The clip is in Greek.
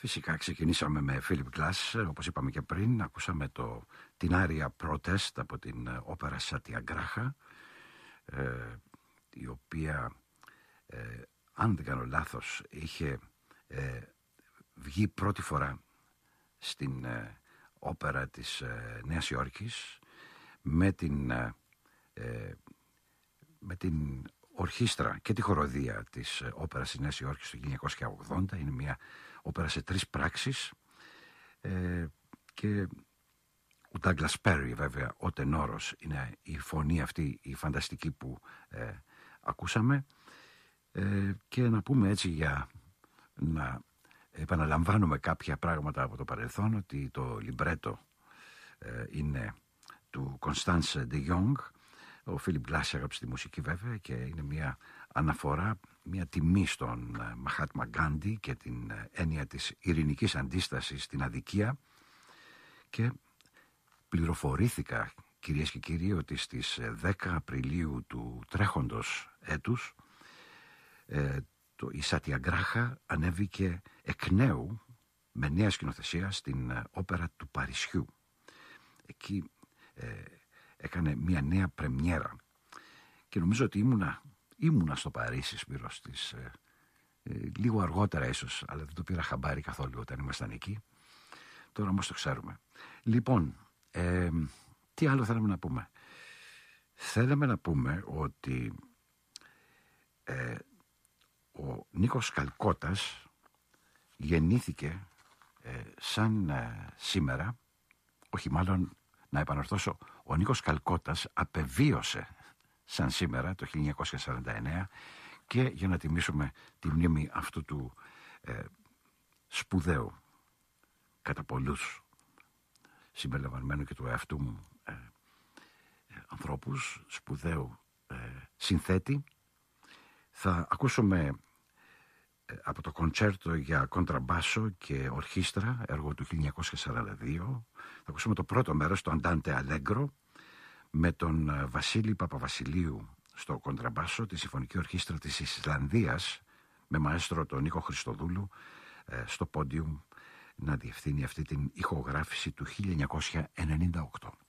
Φυσικά ξεκινήσαμε με Philip Glass, όπως είπαμε και πριν. Ακούσαμε την άρια Protest από την όπερα Σατιαγκράχα, η οποία, αν δεν κάνω λάθος, είχε βγει πρώτη φορά στην όπερα της Νέας Υόρκης με την ορχήστρα και τη χοροδία της όπερας της Νέας Υόρκης το 1980. Είναι μια όπερα σε 3 πράξεις και ο Douglas Perry, βέβαια, ο τενόρος, είναι η φωνή αυτή η φανταστική που ακούσαμε. Και να πούμε έτσι, για να επαναλαμβάνουμε κάποια πράγματα από το παρελθόν, ότι το λιμπρέτο είναι του Constance de Jong. Ο Philip Glass έγραψε τη μουσική, βέβαια, και είναι μια αναφορά, μια τιμή στον Μαχάτμα Γκάντι και την έννοια της ειρηνικής αντίστασης στην αδικία. Και πληροφορήθηκα, κυρίες και κύριοι, ότι στις 10 Απριλίου του τρέχοντος έτους η Σατιαγκράχα ανέβηκε εκ νέου με νέα σκηνοθεσία στην όπερα του Παρισιού. Εκεί έκανε μια νέα πρεμιέρα και νομίζω ότι ήμουνα στο Παρίσι, Σπύρο, λίγο αργότερα ίσως, αλλά δεν το πήρα χαμπάρι καθόλου όταν ήμασταν εκεί. Τώρα όμως το ξέρουμε. Λοιπόν, τι άλλο θέλαμε να πούμε? Θέλαμε να πούμε ότι ο Νίκος Καλκώτας γεννήθηκε σαν σήμερα, όχι, μάλλον να επανορθώσω, ο Νίκος Καλκώτας απεβίωσε σαν σήμερα το 1949, και για να τιμήσουμε τη μνήμη αυτού του σπουδαίου κατά πολλούς, συμπεριλαμβανομένου και του εαυτού μου, ανθρώπους, σπουδαίου συνθέτη, θα ακούσουμε από το κοντσέρτο για κοντραμπάσο και ορχήστρα, έργο του 1942. Θα ακούσουμε το πρώτο μέρος, το Andante Allegro, με τον Βασίλη Παπαβασιλείου στο κοντραμπάσο, τη Συμφωνική Ορχήστρα της Ισλανδίας, με μαέστρο τον Νίκο Χριστοδούλου στο πόντιουμ να διευθύνει αυτή την ηχογράφηση του 1998.